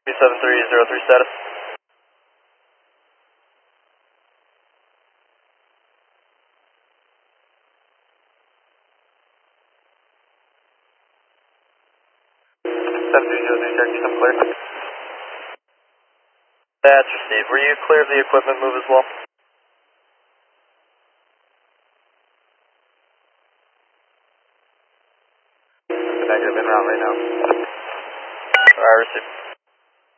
27303 status. Clear. That's received. Were you clear of the equipment move as well? Negative en route right now. Alright, received.